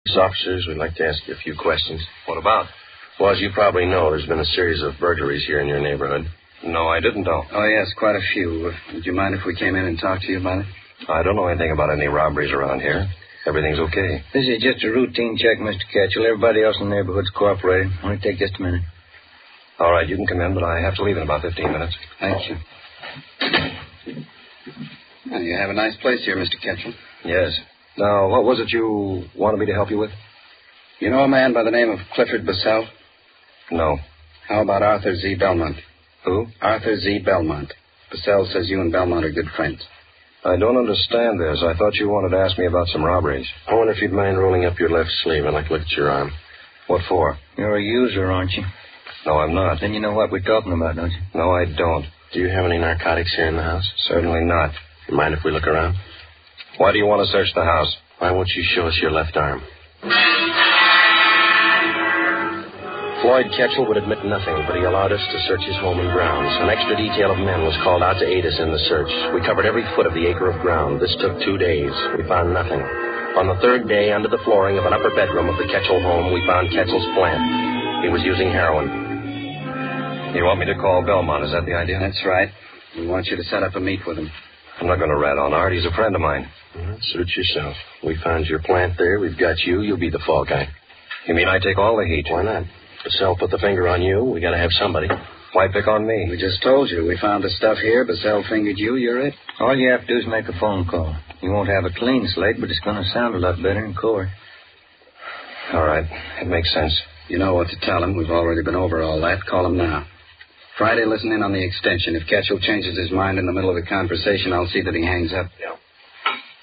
Officers, we'd like to ask you a few questions. What about? Well, as you probably know, there's been a series of burglaries here in your neighborhood. No, I didn't know. Oh, yes, quite a few. Would you mind if we came in and talked to you about it? I don't know anything about any robberies around here. Everything's okay. This is just a routine check, Mr. Ketchel. Everybody else in the neighborhood's cooperating. Only take just a minute. All right, you can come in, but I have to leave in about 15 minutes. Thank you. Well, you have a nice place here, Mr. Ketchel. Yes. Now, what was it you wanted me to help you with? You know a man by the name of Clifford Bussell? No. How about Arthur Z. Belmont? Who? Arthur Z. Belmont. Bussell says you and Belmont are good friends. I don't understand this. I thought you wanted to ask me about some robberies. I wonder if you'd mind rolling up your left sleeve. I'd like to look at your arm. What for? You're a user, aren't you? No, I'm not. Then you know what we're talking about, don't you? No, I don't. Do you have any narcotics here in the house? Certainly not. You mind if we look around? Why do you want to search the house? Why won't you show us your left arm? Floyd Ketchel would admit nothing, but he allowed us to search his home and grounds. An extra detail of men was called out to aid us in the search. We covered every foot of the acre of ground. This took 2 days. We found nothing. On the third day, under the flooring of an upper bedroom of the Ketchel home, we found Ketchel's plant. He was using heroin. You want me to call Belmont? Is that the idea? That's right. We want you to set up a meet with him. I'm not going to rat on Art. He's a friend of mine. Suit yourself. We found your plant there. We've got you. You'll be the fall guy. You mean I take all the heat? Why not? Bussell put the finger on you. We got to have somebody. Why pick on me? We just told you. We found the stuff here. Bussell fingered you. You're it. All you have to do is make a phone call. You won't have a clean slate, but it's going to sound a lot better in court. All right. It makes sense. You know what to tell him. We've already been over all that. Call him now. Friday, listen in on the extension. If Ketchel changes his mind in the middle of the conversation, I'll see that he hangs up. Yeah.